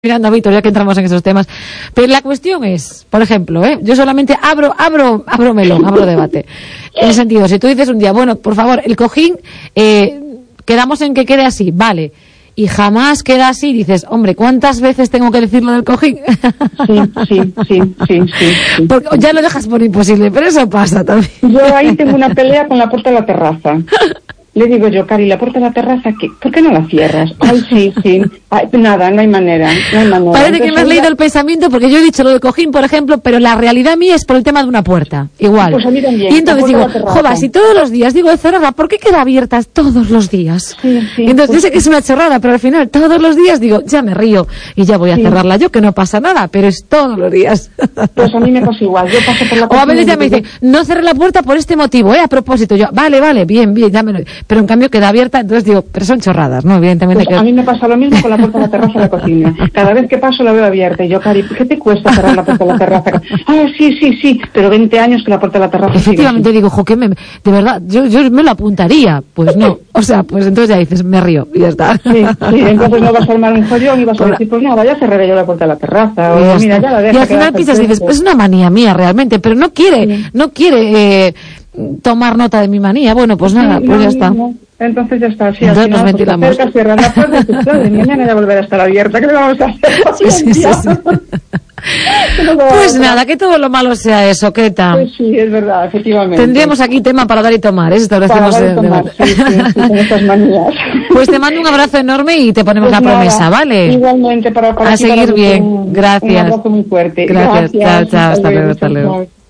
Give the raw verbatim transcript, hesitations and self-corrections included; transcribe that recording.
mirando a Víctor, ya que entramos en esos temas. Pero la cuestión es, por ejemplo, ¿eh? yo solamente abro, abro, abro melón, abro debate. En el sentido, si tú dices un día, bueno, por favor, el cojín, eh, quedamos en que quede así, vale. Y jamás queda así, dices, hombre, ¿cuántas veces tengo que decir lo del cojín? Sí, sí, sí, sí, sí, sí. Porque ya lo dejas por imposible, pero eso pasa también. Yo ahí tengo una pelea con la puerta de la terraza. Le digo yo, Cari, la puerta de la terraza, ¿qué? ¿Por qué no la cierras? Ay, sí, sí. Ay, nada, no hay manera, no hay manera. Parece Entonces, que me has leído el pensamiento, porque yo he dicho lo del cojín, por ejemplo, pero la realidad mía es por el tema de una puerta. Igual. Pues a mí también, y entonces digo, jova, si todos los días digo de cerrarla, ¿por qué queda abierta todos los días? Sí, sí, y entonces pues, yo sé que es una chorrada, pero al final todos los días digo, ya me río y ya voy a sí. cerrarla yo, que no pasa nada, pero es todos los días. Pues a mí me pasa igual, yo paso por la O a veces ya me dice, dice, no cerré la puerta por este motivo, ¿eh? A propósito, yo, vale, vale, bien, bien, ya me lo... Pero en cambio queda abierta, entonces digo, pero son chorradas, ¿no? Evidentemente pues que... a mí me pasa lo mismo con la puerta de la terraza de la cocina. Cada vez que paso la veo abierta y yo, Cari, ¿qué te cuesta cerrar la puerta de la terraza? Ah, sí, sí, sí, pero veinte años que la puerta de la terraza Efectivamente sigue así. digo, jo, que me, de verdad, yo, yo me lo apuntaría. Pues no, o sea, pues entonces ya dices, me río y ya está. Sí, sí, entonces no vas a armar un follón y vas a decir, pues nada, ya cerraré yo la puerta de la terraza, o mira, ya la dejo. Y al final piensas y dices, pues es una manía mía realmente, pero no quiere, sí. no quiere eh, tomar nota de mi manía. Bueno, pues nada, sí, pues no, ya está. No. Entonces ya está, sí, entonces al nos final, ventilamos. Pues, te cierras la puerta y dices, claro, mañana ya volverá a estar abierta, ¿qué le vamos a hacer? Sí, sí, sí, sí. Pues nada, que todo lo malo sea eso, ¿qué tal? Pues sí, es verdad, efectivamente. Tendríamos aquí tema para dar y tomar, ¿eh? Establecemos para dar y tomar, sí, sí, sí, con estas manías. Pues te mando un abrazo enorme y te ponemos pues la nada, promesa, ¿vale? Igualmente, para, para a seguir para bien, un, gracias. Un abrazo muy fuerte. Gracias, Gracias. chao, chao, hasta luego, hasta luego.